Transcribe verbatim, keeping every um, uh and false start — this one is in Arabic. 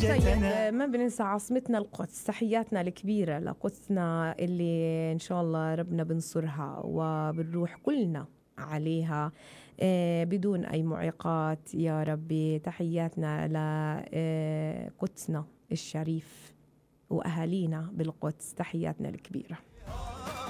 طيب ما بننسى عاصمتنا القدس، تحياتنا الكبيرة لقدسنا اللي إن شاء الله ربنا بنصرها وبنروح كلنا عليها بدون أي معيقات يا ربي. تحياتنا لقدسنا الشريف وأهالينا بالقدس، تحياتنا الكبيرة.